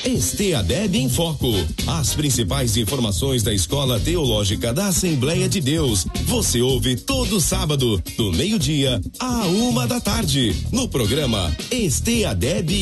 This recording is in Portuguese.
Esteadeb em Foco. As principais informações da Escola Teológica da Assembleia de Deus. Você ouve todo sábado, do meio-dia à 1h da tarde, no programa Esteadeb